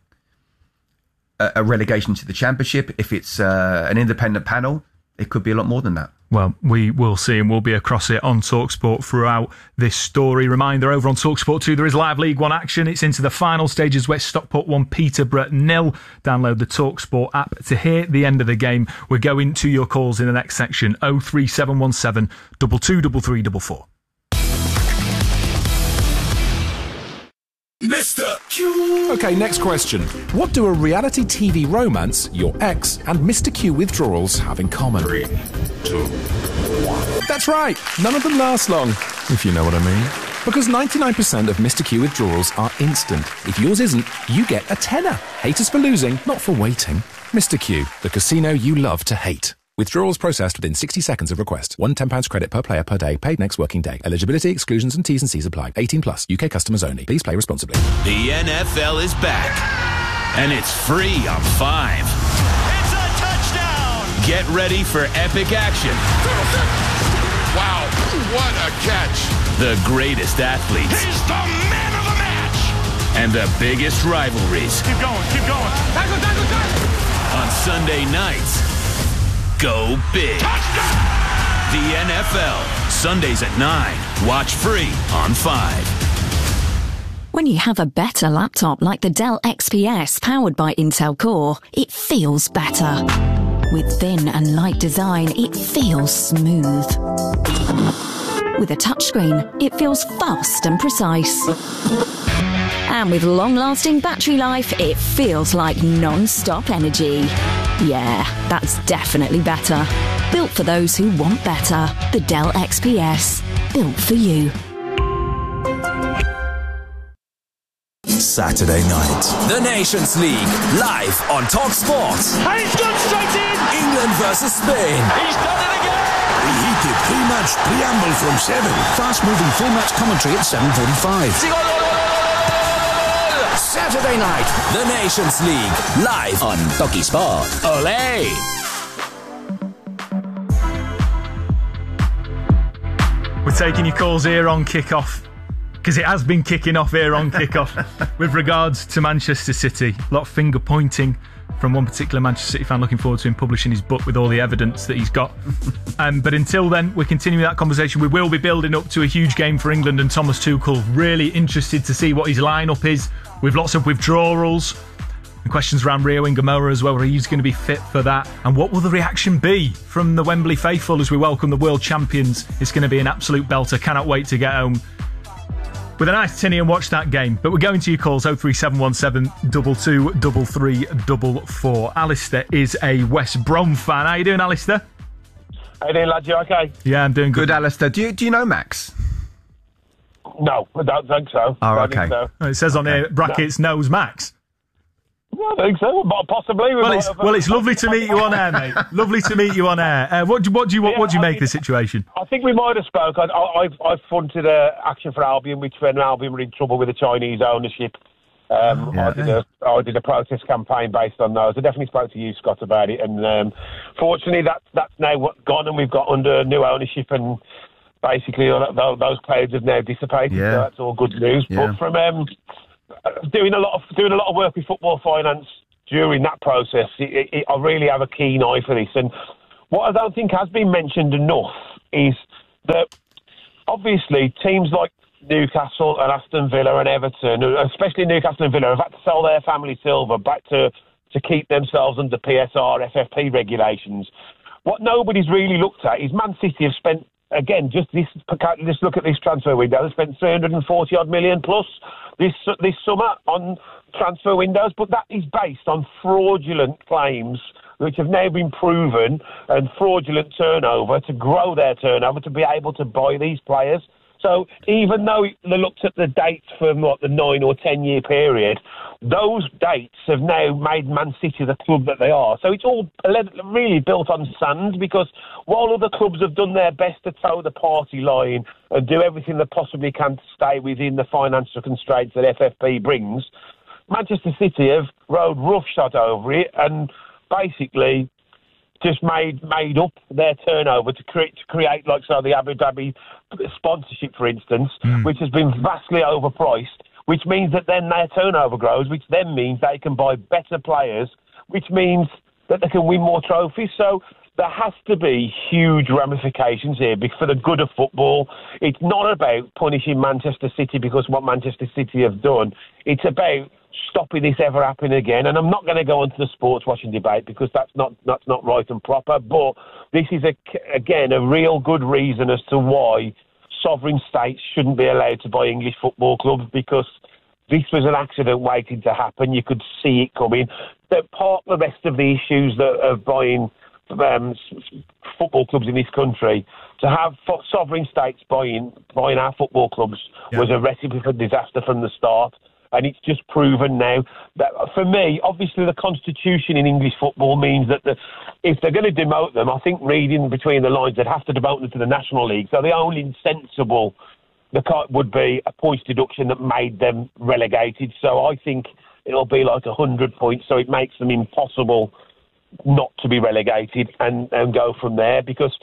a, a relegation to the Championship. If it's uh, an independent panel, it could be a lot more than that. Well, we will see, and we'll be across it on TalkSport throughout this story. Reminder, over on TalkSport two, there is live League One action. It's into the final stages. West Stockport one, Peterborough nil. Download the TalkSport app to hear the end of the game. We're going to your calls in the next section. oh three seven one seven, two two three three four four. Mister Q. Okay, next question. What do a reality T V romance, your ex, and Mister Q withdrawals have in common? Three, two, one. That's right. None of them last long, if you know what I mean. Because ninety-nine percent of Mister Q withdrawals are instant. If yours isn't, you get a tenner. Hate us for losing, not for waiting. Mister Q, the casino you love to hate. Withdrawals processed within sixty seconds of request. One ten pounds credit per player per day, paid next working day. Eligibility, exclusions and T's and C's apply. eighteen plus, U K customers only. Please play responsibly. The N F L is back, and it's free on Five. It's a touchdown! Get ready for epic action. Wow, what a catch! The greatest athletes. He's the man of the match! And the biggest rivalries. Keep going, keep going. Tackle, tackle, tackle! On Sunday nights. Go big. Touchdown! The N F L, Sundays at nine. Watch free on Five. When you have a better laptop like the Dell X P S powered by Intel Core, it feels better. With thin and light design, it feels smooth. With a touchscreen, it feels fast and precise. And with long-lasting battery life, it feels like non-stop energy. Yeah, that's definitely better. Built for those who want better. The Dell X P S. Built for you. Saturday night. The Nations League, live on TalkSport. And he's gone straight in! England versus Spain. He's done it again! Reheated pre-match preamble from seven. Fast-moving full-match commentary at seven forty-five. Saturday night, the Nations League, live on Talkie Sport. Olé! We're taking your calls here on kickoff, because it has been kicking off here on kickoff with regards to Manchester City. A lot of finger pointing from one particular Manchester City fan, looking forward to him publishing his book with all the evidence that he's got. Um, but until then, we're continuing that conversation. We will be building up to a huge game for England, and Thomas Tuchel really interested to see what his lineup is, with lots of withdrawals and questions around Rio Ingamora as well, where he's going to be fit for that. And what will the reaction be from the Wembley faithful as we welcome the world champions? It's going to be an absolute belter. Cannot wait to get home. with a nice tinny and watch that game. But we're going to your calls, oh three seven one seven two two three three four four. Alistair is a West Brom fan. How you doing, Alistair? How you doing, lad? You okay? Yeah, I'm doing good. Good, Alistair. Do you, do you know Max? No, I don't think so. Oh, I okay. think so. Oh, it says on Okay. here, brackets, No. knows Max. I think so, but possibly. We Well, might it's, have- well, it's lovely to meet you on air, mate. Lovely to meet you on air. Uh, what, do, what do you what, what do you make of the situation? I think we might have spoke. I, I, I've, I've fronted uh, Action for Albion, which when Albion were in trouble with the Chinese ownership. Um, Yeah. I did a I did a protest campaign based on those. I definitely spoke to you, Scott, about it. And um, fortunately, that's that's now what gone, and we've got under new ownership, and basically all that- those, those clouds have now dissipated. Yeah. So that's all good news. Yeah. But from um, doing a lot of doing a lot of work with football finance during that process, it, it, I really have a keen eye for this. And what I don't think has been mentioned enough is that obviously teams like Newcastle and Aston Villa and Everton, especially Newcastle and Villa, have had to sell their family silver back to, to keep themselves under P S R, F F P regulations. What nobody's really looked at is Man City have spent, again, just this, just look at this transfer window, they've spent three hundred forty odd million plus this this summer on transfer windows, but that is based on fraudulent claims which have now been proven, and fraudulent turnover to grow their turnover to be able to buy these players. So even though they looked at the dates for what, the nine or ten year period, those dates have now made Man City the club that they are. So it's all really built on sand, because while other clubs have done their best to toe the party line and do everything they possibly can to stay within the financial constraints that F F P brings, Manchester City have rode roughshod over it and basically just made made up their turnover to create, to create like so the Abu Dhabi sponsorship, for instance, mm. which has been vastly overpriced, which means that then their turnover grows, which then means they can buy better players, which means that they can win more trophies. So there has to be huge ramifications here for the good of football. It's not about punishing Manchester City because what Manchester City have done. It's about stopping this ever happening again. And I'm not going to go into the sports watching debate because that's not that's not right and proper. But this is, a, again, a real good reason as to why sovereign states shouldn't be allowed to buy English football clubs, because this was an accident waiting to happen. You could see it coming. That part of the rest of the issues that of buying um, football clubs in this country, to have sovereign states buying buying our football clubs yeah. was a recipe for disaster from the start. And it's just proven now that, for me, obviously the constitution in English football means that the, if they're going to demote them, I think reading between the lines, they'd have to demote them to the National League. So the only sensible the would be a points deduction that made them relegated. So I think it'll be like one hundred points, so it makes them impossible not to be relegated and, and go from there, because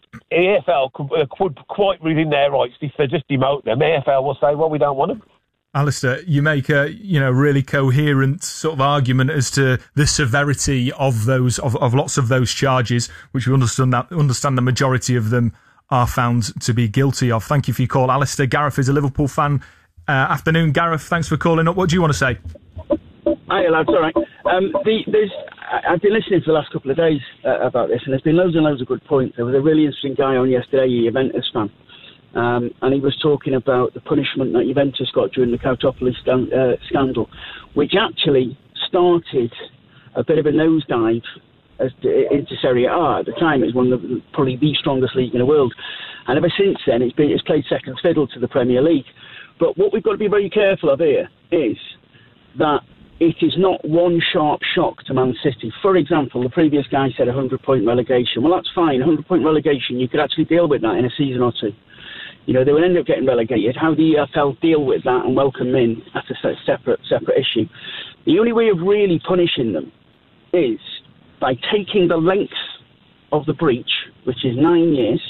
A F L could, could quite within their rights, if they just demote them, A F L will say, well, we don't want them. Alistair, you make a you know really coherent sort of argument as to the severity of those of, of lots of those charges, which we understand that understand the majority of them are found to be guilty of. Thank you for your call, Alistair. Gareth is a Liverpool fan. Uh, afternoon, Gareth. Thanks for calling up. What do you want to say? Hi, lads. All right. Um, the, there's, I've been listening for the last couple of days uh, about this, and there's been loads and loads of good points. There was a really interesting guy on yesterday, a Juventus fan. Um, and he was talking about the punishment that Juventus got during the Koutopoulos scan- uh, scandal, which actually started a bit of a nosedive as to, into Serie A. At the time, it was one of the, probably the strongest league in the world, and ever since then, it's been it's played second fiddle to the Premier League. But what we've got to be very careful of here is that it is not one sharp shock to Man City. For example, the previous guy said one hundred point relegation. Well, that's fine. one hundred point relegation, you could actually deal with that in a season or two. You know, they will end up getting relegated. How the E F L deal with that and welcome them in, that's a separate separate issue. The only way of really punishing them is by taking the length of the breach, which is nine years,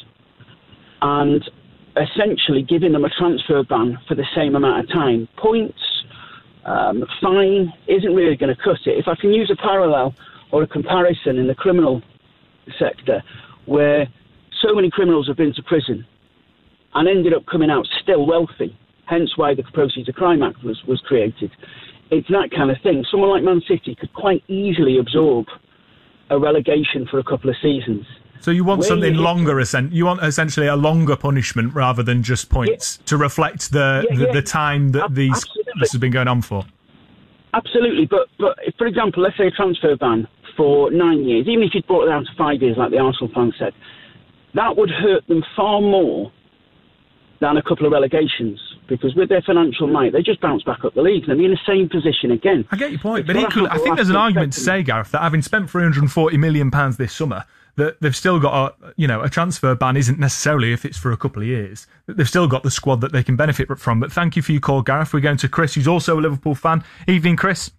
and essentially giving them a transfer ban for the same amount of time. Points, um, fine, isn't really going to cut it. If I can use a parallel or a comparison in the criminal sector, where so many criminals have been to prison and ended up coming out still wealthy, hence why the Proceeds of Crime Act was, was created. It's that kind of thing. Someone like Man City could quite easily absorb a relegation for a couple of seasons So you want Where something you- longer, essen- you want essentially a longer punishment rather than just points to reflect the, Yeah, the, yeah. the time that Ab- these absolutely. this has been going on for. Absolutely, but but if, for example, let's say a transfer ban for nine years, even if you'd brought it down to five years, like the Arsenal fans said, that would hurt them far more than a couple of relegations, because with their financial might, they just bounce back up the league and they're in the same position again. I get your point, It's but gotta equally, I have think there's an lasting argument to effect. say, Gareth, that having spent three hundred forty million pounds this summer, that they've still got a, you know, a transfer ban isn't necessarily if it's for a couple of years. That they've still got the squad that they can benefit from. But thank you for your call, Gareth. We're going to Chris, who's also a Liverpool fan. Evening, Chris.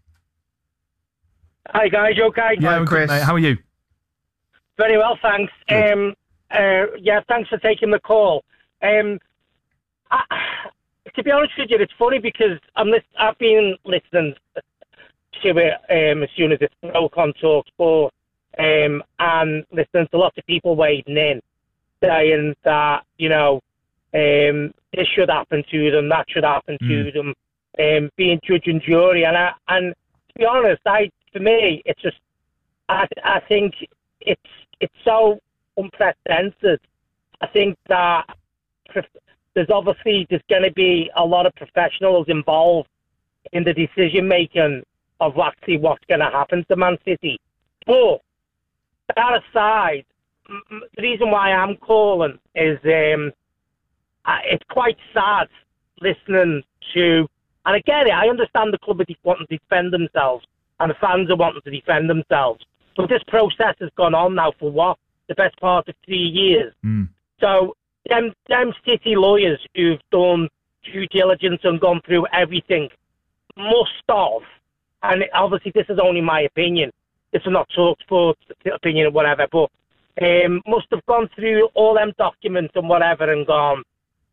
Hi guys, you okay? Yeah, I'm good, mate. How are you? Very well, thanks. Um, uh, yeah, thanks for taking the call. Um, I, to be honest with you, it's funny because I'm lis- I've been listening to it um, as soon as it broke on TalkSport, um, and listening to lots of people wading in, saying that, you know, um, this should happen to them, that should happen to Mm. them, um, being judge and jury. And I, and to be honest, I for me, it's just, I, I think it's it's so unprecedented. I think that prof- there's obviously there's going to be a lot of professionals involved in the decision making of actually what's going to happen to Man City. But that aside, m- m- the reason why I'm calling is um, I, it's quite sad listening to, and I get it, I understand the club are de- wanting to defend themselves and the fans are wanting to defend themselves. But this process has gone on now for what? The best part of three years. Mm. So them, them City lawyers who've done due diligence and gone through everything must have, and obviously this is only my opinion, this is not TalkSport's opinion or whatever, but um, must have gone through all them documents and whatever and gone,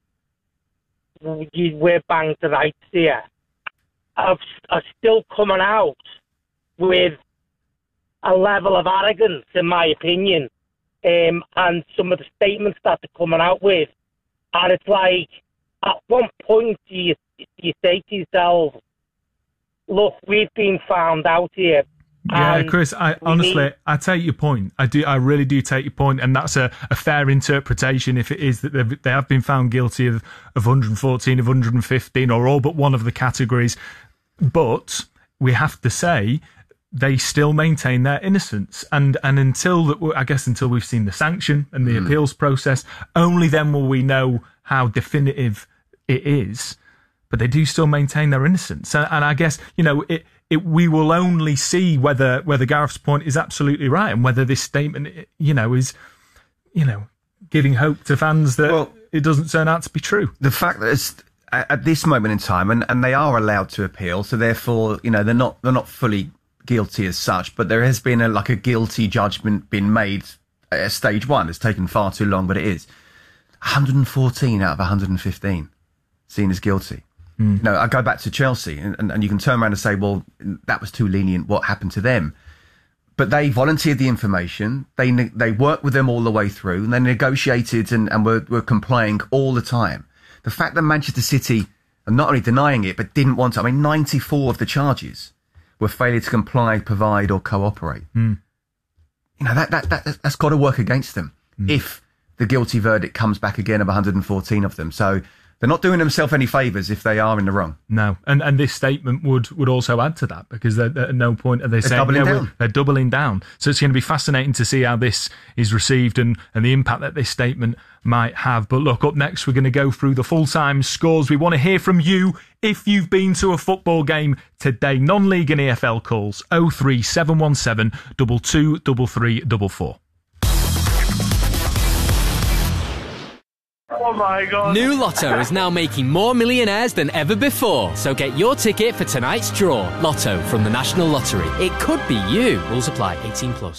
we're banged to rights here. I've, are still coming out with a level of arrogance, in my opinion, um, and some of the statements that they're coming out with. And it's like, at one point, do you, do you say to yourself, look, we've been found out here. Yeah, and Chris, I we honestly, need- I take your point. I do, I really do take your point, and that's a, a fair interpretation if it is that they've, they have been found guilty of, of one hundred fourteen, of one hundred fifteen, or all but one of the categories. But we have to say they still maintain their innocence, and and until that, I guess until we've seen the sanction and the Mm. appeals process, only then will we know how definitive it is. But they do still maintain their innocence, and, and I guess you know it. It, we will only see whether whether Gareth's point is absolutely right and whether this statement, you know, is, you know, giving hope to fans that Well, it doesn't turn out to be true. The fact that it's at at this moment in time, and, and they are allowed to appeal, so therefore, you know, they're not they're not fully guilty as such, but there has been a like a guilty judgment been made at stage one. It's taken far too long, but it is one hundred fourteen out of one hundred fifteen seen as guilty. Mm. No, I go back to Chelsea, and, and, and you can turn around and say, well, that was too lenient. What happened to them? But they volunteered the information. They ne- they worked with them all the way through, and they negotiated and, and were, were complying all the time. The fact that Manchester City are not only denying it, but didn't want to. I mean, ninety-four of the charges were failure to comply, provide, or cooperate. Mm. You know, that, that, that, that's got to work against them Mm. if the guilty verdict comes back again of one hundred fourteen of them. So they're not doing themselves any favours if they are in the wrong. No, and and this statement would, would also add to that, because they're, they're at no point are they They're saying doubling yeah, down. we're- they're doubling down. So it's going to be fascinating to see how this is received and, and the impact that this statement might have. But look, up next we're going to go through the full-time scores. We want to hear from you if you've been to a football game today. Non-league and E F L calls oh three seven one seven two two three three four four. Oh my God. New Lotto is now making more millionaires than ever before. So get your ticket for tonight's draw. Lotto from the National Lottery. It could be you. Rules apply. eighteen plus.